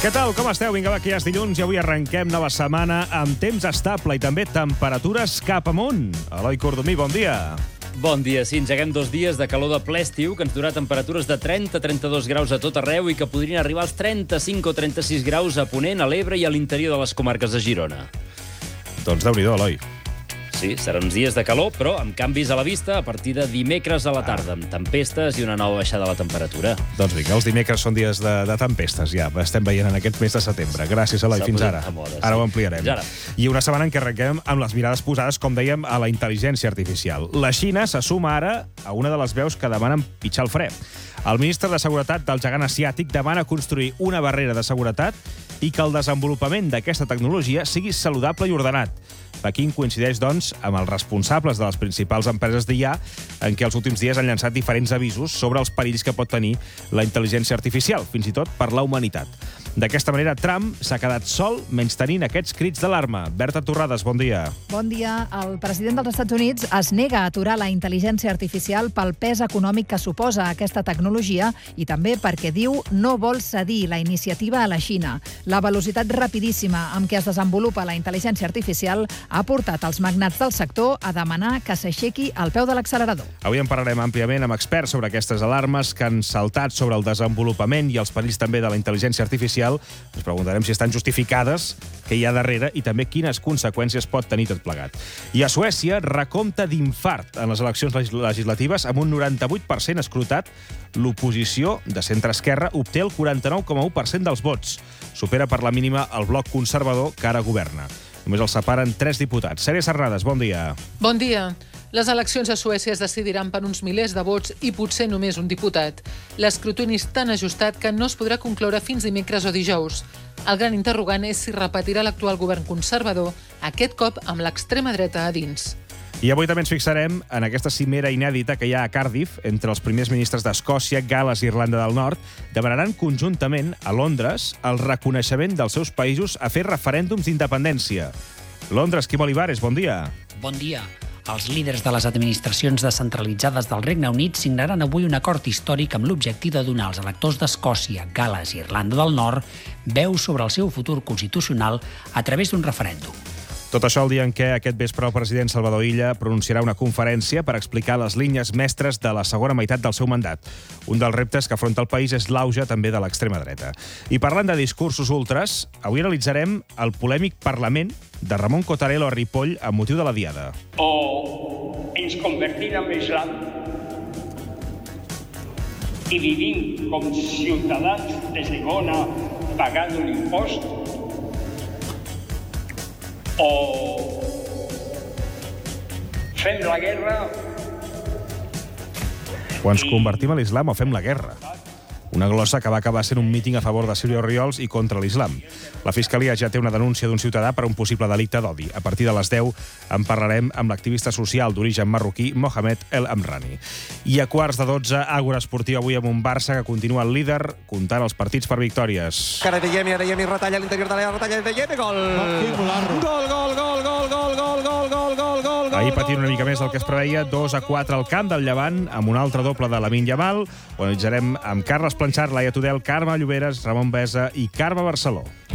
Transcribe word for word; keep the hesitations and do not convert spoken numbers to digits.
Què tal? Com esteu? Vinga, va, que ja és dilluns i avui arrenquem nova setmana amb temps estable i també temperatures cap amunt. Eloi Cordomí, bon dia. Bon dia, sí, engeguem dos dies de calor de ple estiu que ens durà temperatures de trenta a trenta-dos graus a tot arreu i que podrien arribar als trenta-cinc o trenta-sis graus a Ponent, a l'Ebre i a l'interior de les comarques de Girona. Doncs Déu-n'hi-do, Eloi. Sí, seran uns dies de calor, però amb canvis a la vista a partir de dimecres a la tarda, amb tempestes i una nova baixada de la temperatura. Doncs vinga, els dimecres són dies de, de tempestes, ja. Estem veient en aquest mes de setembre. Gràcies, Eloi, fins ara. Moda, sí. Ara ho ampliarem. Ara. I una setmana en què arrenquem amb les mirades posades, com dèiem, a la intel·ligència artificial. La Xina se suma ara a una de les veus que demanen pitjar el fre. El ministre de Seguretat del gegant asiàtic demana construir una barrera de seguretat i que el desenvolupament d'aquesta tecnologia sigui saludable i ordenat. Pequín coincideix, doncs, amb els responsables de les principals empreses d'I A en què els últims dies han llançat diferents avisos sobre els perills que pot tenir la intel·ligència artificial, fins i tot per la humanitat. D'aquesta manera, Trump s'ha quedat sol menys tenint aquests crits d'alarma. Berta Torrades, bon dia. Bon dia. El president dels Estats Units es nega a aturar la intel·ligència artificial pel pes econòmic que suposa aquesta tecnologia i també perquè diu no vol cedir la iniciativa a la Xina. La velocitat rapidíssima amb què es desenvolupa la intel·ligència artificial ha portat els magnats del sector a demanar que s'aixequi al peu de l'accelerador. Avui en parlarem àmpliament amb experts sobre aquestes alarmes que han saltat sobre el desenvolupament i els perills també de la intel·ligència artificial. Ens preguntarem si estan justificades, què hi ha darrere i també quines conseqüències pot tenir tot plegat. I a Suècia, recompte d'infart en les eleccions legislatives amb un noranta-vuit per cent escrutat. L'oposició de centre-esquerra obté el quaranta-nou coma u per cent dels vots. Supera per la mínima el bloc conservador que ara governa. Només els separen tres diputats. Sèrie Serrades, bon dia. Bon dia. Les eleccions a Suècia es decidiran per uns milers de vots i potser només un diputat. L'escrutini és tan ajustat que no es podrà concloure fins dimecres o dijous. El gran interrogant és si repetirà l'actual govern conservador, aquest cop amb l'extrema dreta a dins. I avui també ens fixarem en aquesta cimera inèdita que hi ha a Cardiff entre els primers ministres d'Escòcia, Gal·les i Irlanda del Nord. Demanaran conjuntament a Londres el reconeixement dels seus països a fer referèndums d'independència. Londres, Quim Olivares, bon dia. Bon dia. Els líders de les administracions descentralitzades del Regne Unit signaran avui un acord històric amb l'objectiu de donar als electors d'Escòcia, Gal·les i Irlanda del Nord veu sobre el seu futur constitucional a través d'un referèndum. Tot això el dia en què aquest vespre el president Salvador Illa pronunciarà una conferència per explicar les línies mestres de la segona meitat del seu mandat. Un dels reptes que afronta el país és l'auge també de l'extrema dreta. I parlant de discursos ultras, avui analitzarem el polèmic Parlament de Ramon Cottarello a Ripoll amb motiu de la Diada. O ens convertim en l'islam i vivim com ciutadans de segona pagant l'impost, o fem la guerra o ens convertim a l'islam o fem la guerra. Una glossa que va acabar sent un míting a favor de Sílvia Orriols i contra l'islam. La Fiscalia ja té una denúncia d'un ciutadà per un possible delicte d'odi. A partir de les deu en parlarem amb l'activista social d'origen marroquí Mohamed El Amrani. I a quarts de dotze, Àgora Esportiva avui amb un Barça que continua el líder comptant els partits per victòries. Cara de Yemi, ara Yemi retalla a l'interior de l'àrea, retalla de Yemi, gol! Gol, gol, gol, gol, gol, gol, gol, gol, gol, gol, Ahir patint una mica més del que es preveia, dos a quatre al camp del Llevant, amb un altre doble de Lamine Yamal. Ho analitzarem amb Carles Planchar, Laia Tudel, Carme Lloberes, Ramon Besa i Carme Barceló.